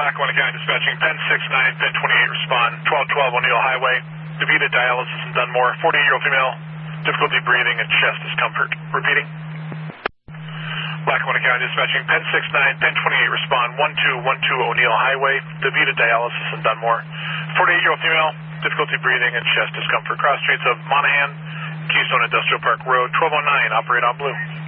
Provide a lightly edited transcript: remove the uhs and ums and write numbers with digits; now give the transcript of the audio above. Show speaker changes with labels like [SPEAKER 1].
[SPEAKER 1] Lackawanna County Dispatching, Pen 69, Pen 28, respond, 1212 O'Neill Highway, DaVita dialysis in Dunmore, 48-year-old female, difficulty breathing and chest discomfort. Repeating. Lackawanna County Dispatching, Pen 69, Pen 28, respond, 1212 O'Neill Highway, DaVita dialysis in Dunmore, 48-year-old female, difficulty breathing and chest discomfort. Cross streets of Monaghan, Keystone Industrial Park Road, 1209, operate on blue.